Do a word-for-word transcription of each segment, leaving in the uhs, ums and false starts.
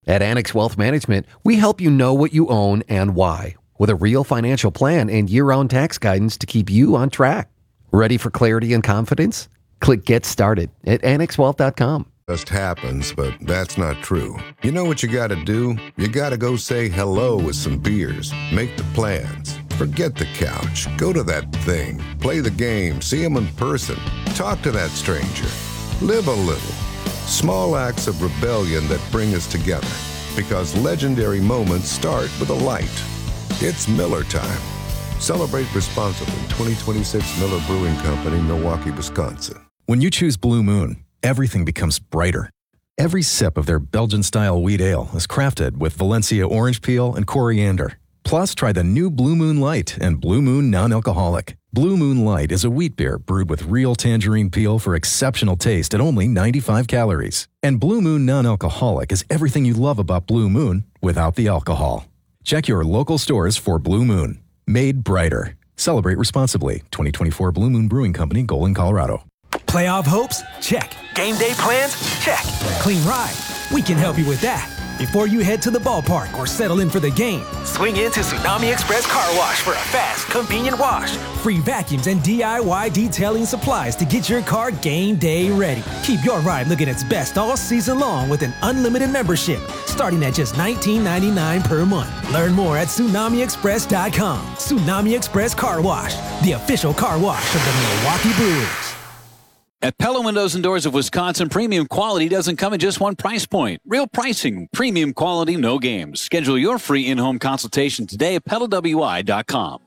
At Annex Wealth Management, we help you know what you own and why, with a real financial plan and year-round tax guidance to keep you on track. Ready for clarity and confidence? Click Get Started at annex wealth dot com. Just happens, but that's not true. You know what you gotta do? You gotta go say hello with some beers. Make the plans. Forget the couch. Go to that thing. Play the game. See them in person. Talk to that stranger. Live a little. Small acts of rebellion that bring us together. Because legendary moments start with a light. It's Miller time. Celebrate responsibly. twenty twenty-six Miller Brewing Company, Milwaukee, Wisconsin. When you choose Blue Moon, everything becomes brighter. Every sip of their Belgian-style wheat ale is crafted with Valencia orange peel and coriander. Plus, try the new Blue Moon Light and Blue Moon Non-Alcoholic. Blue Moon Light is a wheat beer brewed with real tangerine peel for exceptional taste at only ninety-five calories. And Blue Moon Non-Alcoholic is everything you love about Blue Moon without the alcohol. Check your local stores for Blue Moon. Made brighter. Celebrate responsibly. twenty twenty-four Blue Moon Brewing Company, Golden, Colorado. Playoff hopes? Check. Game day plans? Check. Clean ride? We can help you with that. Before you head to the ballpark or settle in for the game, swing into Tsunami Express Car Wash for a fast, convenient wash. Free vacuums and D I Y detailing supplies to get your car game day ready. Keep your ride looking its best all season long with an unlimited membership, starting at just nineteen ninety-nine per month. Learn more at tsunami express dot com. Tsunami Express Car Wash, the official car wash of the Milwaukee Brewers. At Pella Windows and Doors of Wisconsin, premium quality doesn't come at just one price point. Real pricing, premium quality, no games. Schedule your free in-home consultation today at pella w i dot com.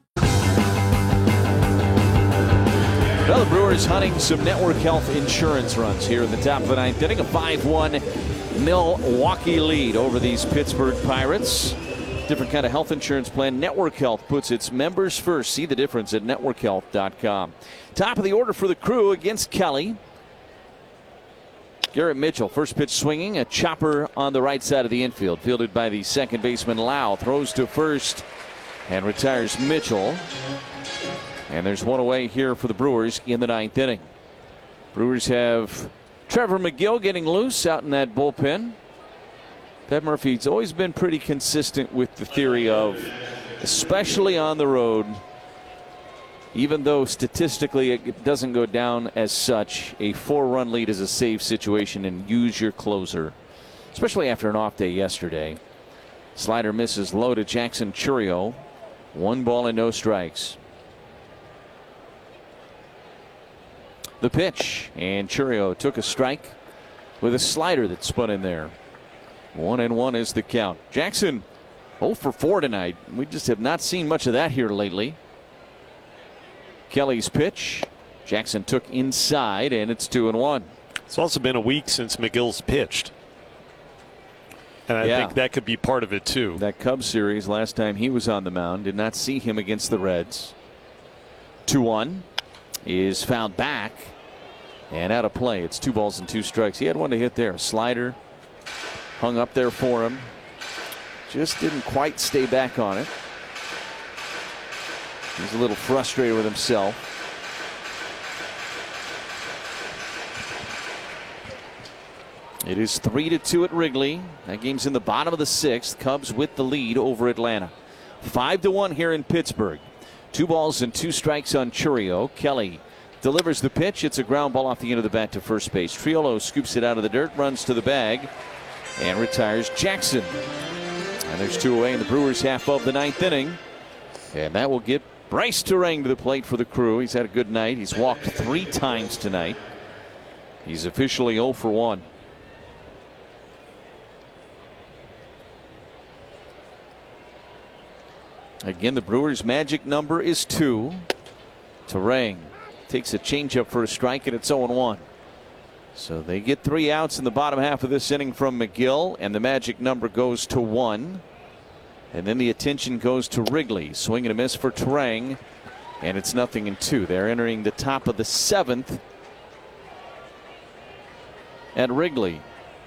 Well, the Brewers hunting some Network Health insurance runs here in the top of the ninth inning. A five one Milwaukee lead over these Pittsburgh Pirates. Different kind of health insurance plan. Network Health puts its members first. See the difference at network health dot com. Top of the order for the Crew against Kelly. Garrett Mitchell, first pitch swinging, a chopper on the right side of the infield. Fielded by the second baseman Lau. Throws to first and retires Mitchell. And there's one away here for the Brewers in the ninth inning. Brewers have Trevor McGill getting loose out in that bullpen. Pat Murphy's always been pretty consistent with the theory of, especially on the road, even though statistically it doesn't go down as such, a four-run lead is a safe situation and use your closer, especially after an off day yesterday. Slider misses low to Jackson Chourio. One ball and no strikes. The pitch, and Chourio took a strike with a slider that spun in there. One and one is the count. Jackson oh for four tonight. We just have not seen much of that here lately. Kelly's pitch. Jackson took inside, and it's two and one. It's also been a week since McGill's pitched. And I yeah. think that could be part of it, too. That Cubs series, last time he was on the mound, did not see him against the Reds. two one is fouled back and out of play. It's two balls and two strikes. He had one to hit there. Slider hung up there for him. Just didn't quite stay back on it. He's a little frustrated with himself. It is three to two at Wrigley. That game's in the bottom of the sixth. Cubs with the lead over Atlanta. Five to one here in Pittsburgh. Two balls and two strikes on Chourio. Kelly delivers the pitch. It's a ground ball off the end of the bat to first base. Triolo scoops it out of the dirt, runs to the bag, and retires Jackson. And there's two away in the Brewers' half of the ninth inning. And that will get Bryce Turang to the plate for the Crew. He's had a good night. He's walked three times tonight. He's officially oh for one. Again, the Brewers' magic number is two. Turang takes a changeup for a strike, and it's oh one. So they get three outs in the bottom half of this inning from McGill, and the magic number goes to one. And then the attention goes to Wrigley. Swing and a miss for Turang, and it's nothing in two. They're entering the top of the seventh at Wrigley.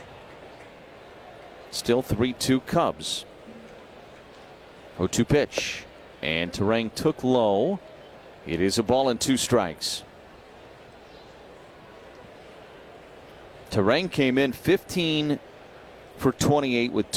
Still three two Cubs. oh two pitch, and Turang took low. It is a ball and two strikes. Turang came in fifteen for twenty-eight with